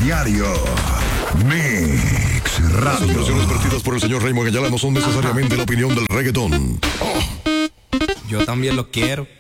diario. Mix Radio. Las expresiones vertidas por el señor Raymond Ayala no son necesariamente la opinión del reggaetón. Yo también lo quiero.